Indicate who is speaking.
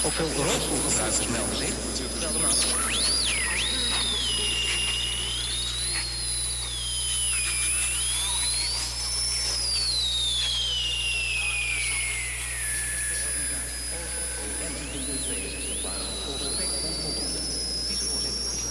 Speaker 1: Ook veel rolstoelgebruikers melden zich. Terwijl de maatschappij